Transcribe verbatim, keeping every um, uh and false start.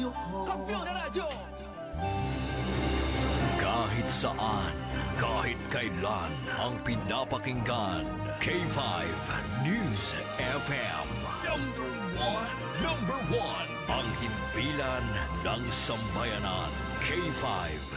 radyo ko. Kampiyon na radyo! Kahit saan, kahit kailan, ang pinapakinggan. K five News F M. Number one, number one. Ang himpilan ng sambayanan. K five